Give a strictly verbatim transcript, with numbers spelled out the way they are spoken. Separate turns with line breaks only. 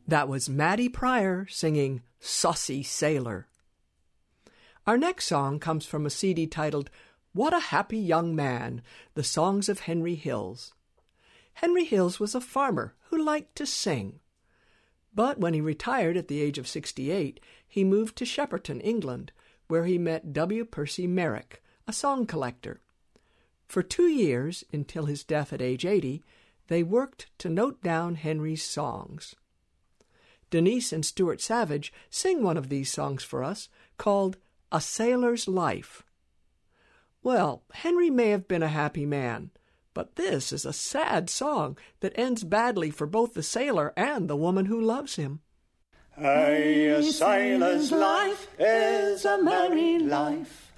That was Maddie Pryor singing Saucy Sailor. Our next song comes from a C D titled What a Happy Young Man, The Songs of Henry Hills. Henry Hills was a farmer who liked to sing. But when he retired at the age of sixty-eight, he moved to Shepperton, England, where he met W. Percy Merrick, a song collector. For two years, until his death at age eighty, they worked to note down Henry's songs. Denise and Stuart Savage sing one of these songs for us, called A Sailor's Life. Well, Henry may have been a happy man, but this is a sad song that ends badly for both the sailor and the woman who loves him.
Aye, a sailor's life is a merry life,